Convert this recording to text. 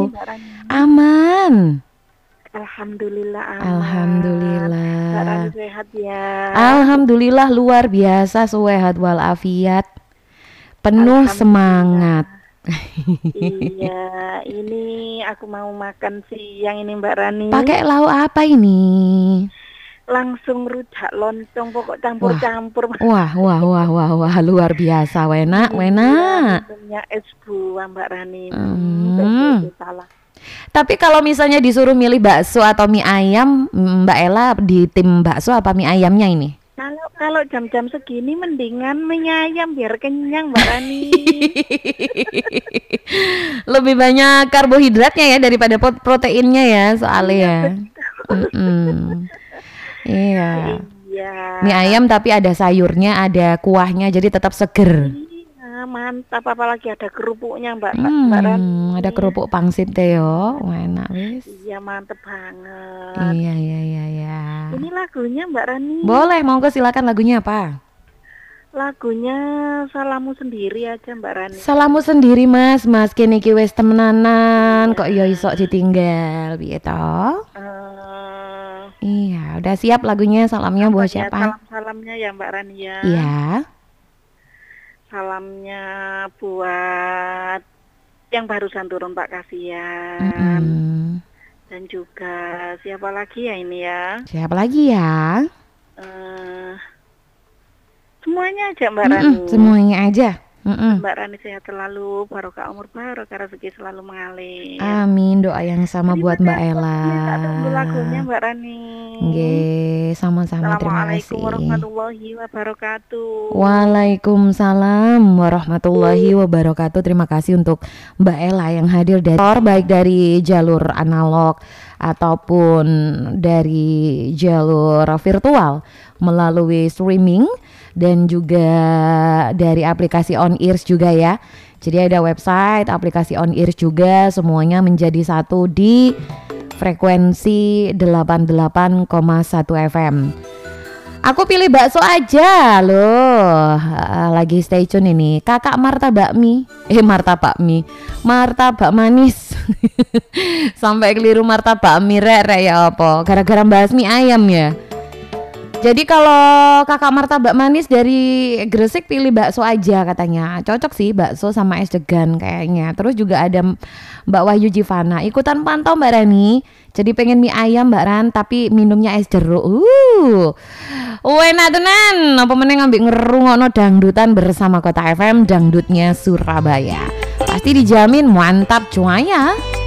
Mbak Rani? Aman. Alhamdulillah aman. Mbak Rani Alhamdulillah. sehat ya? Alhamdulillah luar biasa sehat walafiat. Penuh semangat. Alhamdulillah. Iya, ini aku mau makan siang ini Mbak Rani. Pakai lauk apa ini? Langsung rujak lontong, pokok Wah, campur-campur. wah, luar biasa, enak, Iya, enak. minumnya es buah Mbak Rani. Hmm. Salah. Tapi kalau misalnya disuruh milih bakso atau mie ayam, Mbak Ella di tim bakso apa mie ayamnya ini? Kalau jam-jam segini mendingan mie ayam biar kenyang Mbak Rani. Lebih banyak karbohidratnya ya daripada proteinnya ya soalnya Iya ya. betul. Iya. Iya. Mie ayam tapi ada sayurnya, ada kuahnya, jadi tetap seger. Iya, mantap apalagi ada kerupuknya Mbak Rani. Ada kerupuk pangsit teh yo, enak wis. Iya, mantep banget. Iya. Ini lagunya Mbak Rani. Boleh, monggo silakan lagunya apa? Lagunya Salahmu Sendiri aja Mbak Rani. Salamu sendiri mas kene iki wis temenanan, Iya. kok yo iso ditinggal, piye toh? Iya, udah siap lagunya, salamnya buat Ya, siapa? salamnya ya Mbak Rani ya. Iya. Salamnya buat yang barusan turun Pak Kasihan. Mm-mm. Dan juga siapa lagi ya ini ya? Siapa lagi ya? Semuanya aja Mbak Rani. Semuanya aja. Mbak Rani sehat selalu, barokah umur, barokah rezeki selalu mengalir. Amin, doa yang sama buat Mbak Ella. Tak tunggu lagunya Mbak Rani. Nggih, sama-sama, terima Assalamualaikum kasih. warahmatullahi wabarakatuh. Waalaikumsalam warahmatullahi wabarakatuh. Terima kasih untuk Mbak Ella yang hadir dari baik dari jalur analog ataupun dari jalur virtual melalui streaming dan juga dari aplikasi On Ears juga ya. Jadi ada website, aplikasi On Ears juga, semuanya menjadi satu di frekuensi 88,1 FM. Aku pilih bakso aja loh. Lagi stay tune ini. Kakak martabak mie. Martabak mie. Martabak manis. Sampai keliru martabak mie rek ya apa? Gara-gara bahas mie ayam ya. Jadi kalau kakak martabak manis dari Gresik pilih bakso aja katanya. Cocok sih bakso sama es degan kayaknya. Terus juga ada Mbak Wahyu Jivana ikutan pantau Mbak Rani. Jadi pengen mie ayam Mbak Ran tapi minumnya es jeruk. Enak tenan. Apa meneh ngambil ngerungokno dangdutan bersama Kota FM, dangdutnya Surabaya. Pasti dijamin mantap cuanya.